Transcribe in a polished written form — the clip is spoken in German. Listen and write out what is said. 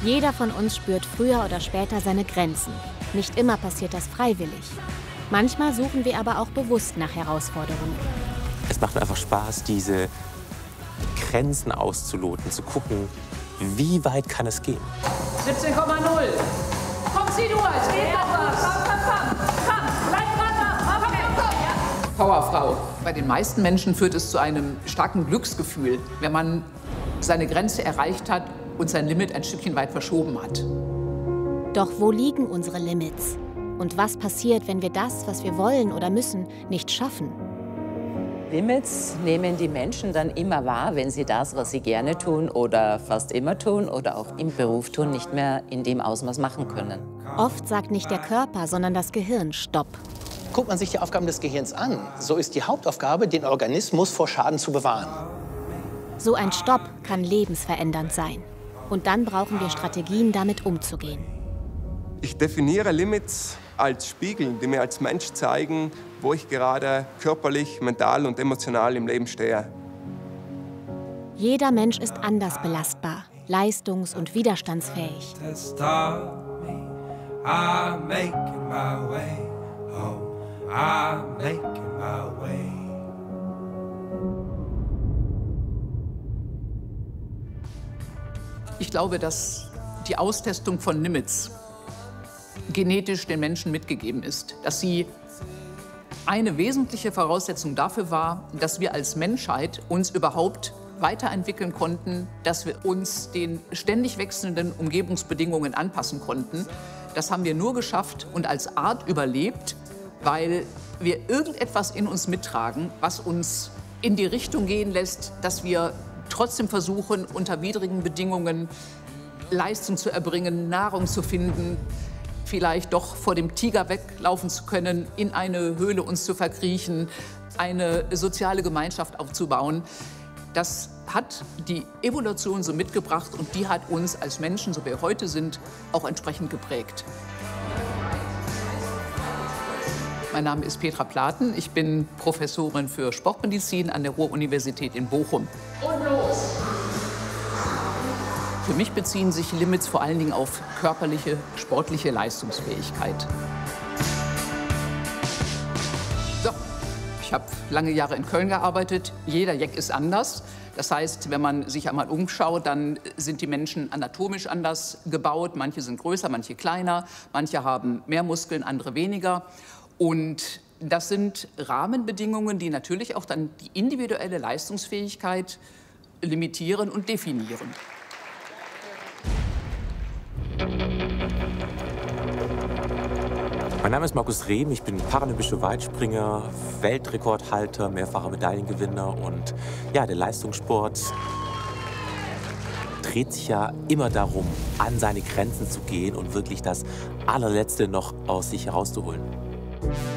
Jeder von uns spürt früher oder später seine Grenzen. Nicht immer passiert das freiwillig. Manchmal suchen wir aber auch bewusst nach Herausforderungen. Es macht mir einfach Spaß, diese Grenzen auszuloten, zu gucken, wie weit kann es gehen. 17,0. Komm, zieh du als, geht noch was. Komm, bleib dran, komm. Powerfrau. Bei den meisten Menschen führt es zu einem starken Glücksgefühl, wenn man seine Grenze erreicht hat und sein Limit ein Stückchen weit verschoben hat. Doch wo liegen unsere Limits? Und was passiert, wenn wir das, was wir wollen oder müssen, nicht schaffen? Limits nehmen die Menschen dann immer wahr, wenn sie das, was sie gerne tun oder fast immer tun oder auch im Beruf tun, nicht mehr in dem Ausmaß machen können. Oft sagt nicht der Körper, sondern das Gehirn Stopp. Guckt man sich die Aufgaben des Gehirns an, so ist die Hauptaufgabe, den Organismus vor Schaden zu bewahren. So ein Stopp kann lebensverändernd sein. Und dann brauchen wir Strategien, damit umzugehen. Ich definiere Limits als Spiegel, die mir als Mensch zeigen, wo ich gerade körperlich, mental und emotional im Leben stehe. Jeder Mensch ist anders belastbar, leistungs- und widerstandsfähig. Ich glaube, dass die Austestung von Limits genetisch den Menschen mitgegeben ist. Dass sie eine wesentliche Voraussetzung dafür war, dass wir als Menschheit uns überhaupt weiterentwickeln konnten, dass wir uns den ständig wechselnden Umgebungsbedingungen anpassen konnten. Das haben wir nur geschafft und als Art überlebt, weil wir irgendetwas in uns mittragen, was uns in die Richtung gehen lässt, dass wir trotzdem versuchen, unter widrigen Bedingungen Leistung zu erbringen, Nahrung zu finden, vielleicht doch vor dem Tiger weglaufen zu können, in eine Höhle uns zu verkriechen, eine soziale Gemeinschaft aufzubauen. Das hat die Evolution so mitgebracht und die hat uns als Menschen, so wie wir heute sind, auch entsprechend geprägt. Mein Name ist Petra Platen. Ich bin Professorin für Sportmedizin an der Ruhr-Universität in Bochum. Und los! Für mich beziehen sich Limits vor allen Dingen auf körperliche, sportliche Leistungsfähigkeit. So, ich habe lange Jahre in Köln gearbeitet. Jeder Jack ist anders. Das heißt, wenn man sich einmal umschaut, dann sind die Menschen anatomisch anders gebaut. Manche sind größer, manche kleiner. Manche haben mehr Muskeln, andere weniger. Und das sind Rahmenbedingungen, die natürlich auch dann die individuelle Leistungsfähigkeit limitieren und definieren. Mein Name ist Markus Rehm, ich bin paralympischer Weitspringer, Weltrekordhalter, mehrfacher Medaillengewinner und ja, der Leistungssport dreht sich ja immer darum, an seine Grenzen zu gehen und wirklich das Allerletzte noch aus sich herauszuholen.